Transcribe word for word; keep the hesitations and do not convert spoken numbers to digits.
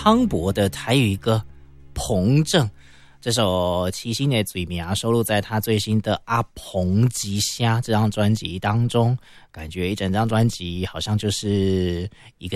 汤博的台语歌彭正，这首七星的嘴名收录在他最新的《阿彭吉虾》这张专辑当中，感觉一整张专辑好像就是一个